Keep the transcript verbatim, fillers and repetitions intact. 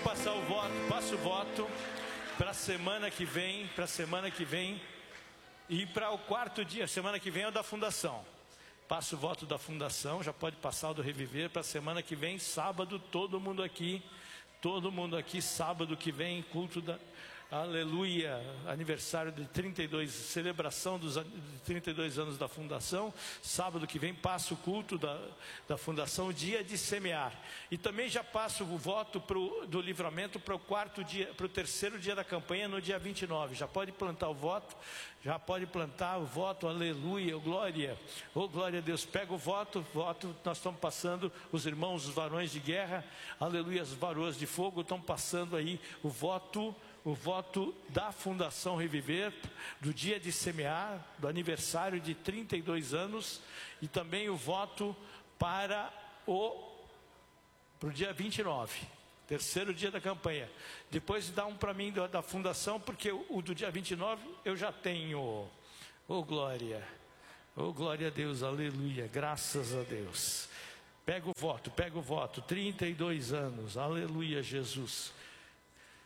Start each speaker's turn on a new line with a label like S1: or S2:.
S1: passar o voto, passo o voto para a semana que vem, para a semana que vem e para o quarto dia. Semana que vem é o da fundação. Passo o voto da fundação, já pode passar o do Reviver para a semana que vem, sábado, todo mundo aqui, todo mundo aqui, sábado que vem, culto da... Aleluia, aniversário de trinta e dois, celebração dos trinta e dois anos da fundação. Sábado que vem passo o culto da, da fundação, dia de semear. E também já passo o voto pro, do livramento para o quarto dia, para o terceiro dia da campanha, no dia vinte e nove. Já pode plantar o voto, já pode plantar o voto, aleluia, glória, oh glória a Deus. Pega o voto, voto, nós estamos passando, os irmãos, os varões de guerra, aleluia, os varoas de fogo estão passando aí o voto, o voto da Fundação Reviver, do dia de semear, do aniversário de trinta e dois anos, e também o voto para o para o dia vinte e nove, terceiro dia da campanha. Depois dá um para mim da, da Fundação, porque o, o do dia vinte e nove eu já tenho. Oh glória, oh glória a Deus, aleluia, graças a Deus. Pega o voto, pega o voto, trinta e dois anos, aleluia Jesus.